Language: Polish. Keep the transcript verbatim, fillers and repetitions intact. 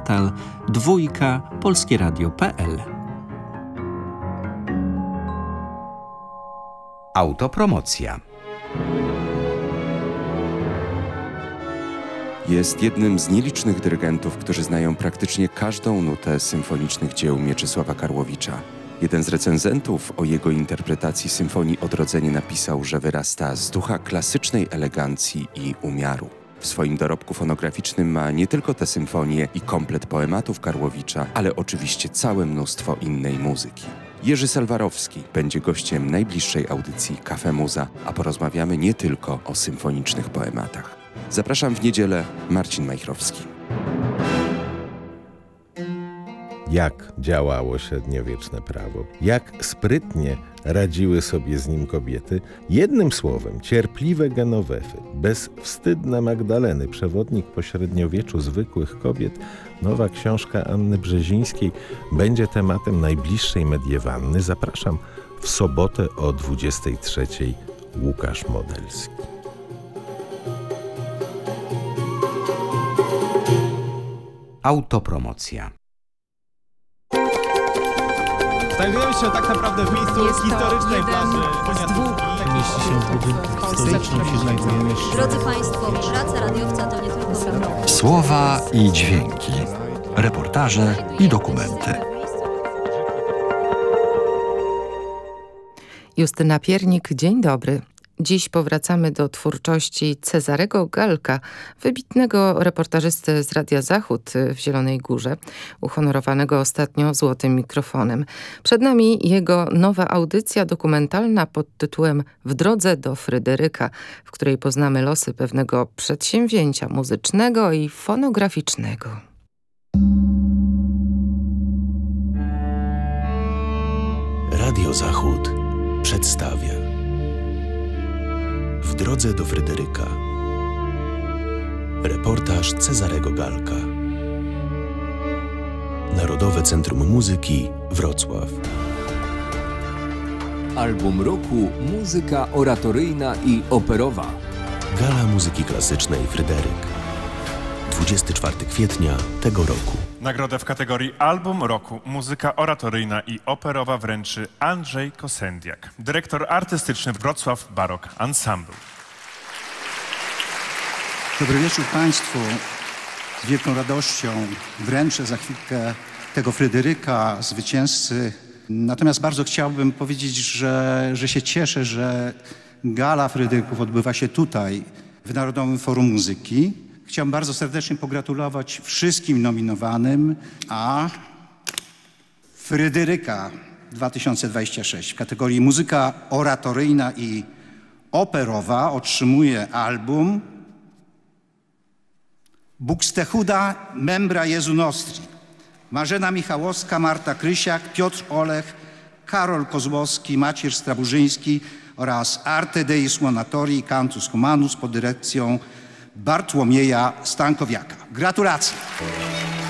portal dwójka polskie radio kropka p l. Autopromocja. Jest jednym z nielicznych dyrygentów, którzy znają praktycznie każdą nutę symfonicznych dzieł Mieczysława Karłowicza. Jeden z recenzentów o jego interpretacji symfonii Odrodzenie napisał, że wyrasta z ducha klasycznej elegancji i umiaru. W swoim dorobku fonograficznym ma nie tylko tę symfonię i komplet poematów Karłowicza, ale oczywiście całe mnóstwo innej muzyki. Jerzy Salwarowski będzie gościem najbliższej audycji Cafe Muza, a porozmawiamy nie tylko o symfonicznych poematach. Zapraszam w niedzielę, Marcin Majchrowski. Jak działało średniowieczne prawo, jak sprytnie radziły sobie z nim kobiety. Jednym słowem, cierpliwe Genowefy, bezwstydne Magdaleny, przewodnik po średniowieczu zwykłych kobiet. Nowa książka Anny Brzezińskiej będzie tematem najbliższej mediewanny. Zapraszam w sobotę o dwudziestej trzeciej. Łukasz Modelski. Autopromocja. Znajdujemy się tak naprawdę w miejscu Jest historycznej plaży. Mieści się w budynku historycznym, się znajdujemy. Drodzy Państwo, praca radiowca to nie tylko mikrofon. Słowa i dźwięki, reportaże i dokumenty. Justyna Piernik, dzień dobry. Dziś powracamy do twórczości Cezarego Galka, wybitnego reportażysty z Radia Zachód w Zielonej Górze, uhonorowanego ostatnio złotym mikrofonem. Przed nami jego nowa audycja dokumentalna pod tytułem W drodze do Fryderyka, w której poznamy losy pewnego przedsięwzięcia muzycznego i fonograficznego. Radio Zachód przedstawia W drodze do Fryderyka. Reportaż Cezarego Galka. Narodowe Centrum Muzyki Wrocław. Album roku muzyka oratoryjna i operowa. Gala Muzyki Klasycznej Fryderyk. dwudziestego czwartego kwietnia tego roku. Nagrodę w kategorii Album Roku Muzyka Oratoryjna i Operowa wręczy Andrzej Kosendiak, dyrektor artystyczny Wrocław Barok Ensemble. Dobry wieczór Państwu. Z wielką radością wręczę za chwilkę tego Fryderyka, zwycięzcy. Natomiast bardzo chciałbym powiedzieć, że, że się cieszę, że Gala Fryderyków odbywa się tutaj, w Narodowym Forum Muzyki. Chciałbym bardzo serdecznie pogratulować wszystkim nominowanym, a Fryderyka dwa tysiące dwudziesty szósty w kategorii muzyka oratoryjna i operowa otrzymuje album Buxtehuda Membra Jezu Nostri. Marzena Michałowska, Marta Krysiak, Piotr Olech, Karol Kozłowski, Maciej Straburzyński oraz Arte Dei Suonatori Cantus Humanus pod dyrekcją Bartłomieja Stankowiaka. Gratulacje!